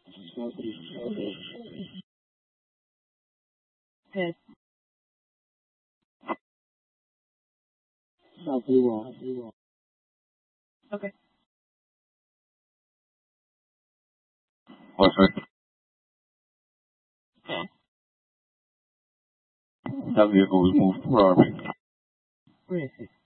Yes. Okay. Perfect. That vehicle was moved. Where are we? Where is it?